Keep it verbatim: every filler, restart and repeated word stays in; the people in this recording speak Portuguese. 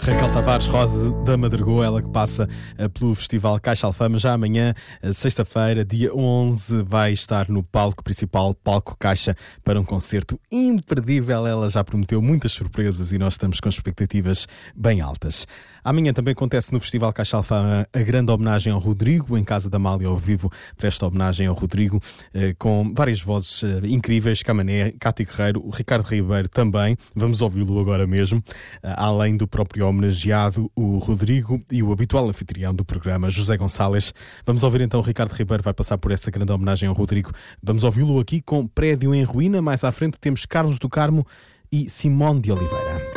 Raquel Tavares, Rosa da Madrigou, ela que passa uh, pelo Festival Caixa Alfama. Já amanhã, uh, sexta-feira, dia onze, vai estar no palco principal, Palco Caixa, para um concerto imperdível. Ela já prometeu muitas surpresas e nós estamos com expectativas bem altas. Amanhã também acontece no Festival Caixa Alfama a grande homenagem ao Rodrigo, em Casa da Amália ao vivo, presta homenagem ao Rodrigo, uh, com várias vozes uh, incríveis, Camané, Cátia Guerreiro, o Ricardo Ribeiro também. Vamos ouvi-lo agora mesmo, uh, além do próprio homenageado, o Rodrigo, e o habitual anfitrião do programa, José Gonçalves. Vamos ouvir então o Ricardo Ribeiro, vai passar por essa grande homenagem ao Rodrigo. Vamos ouvi-lo aqui com Prédio em Ruína. Mais à frente temos Carlos do Carmo e Simone de Oliveira.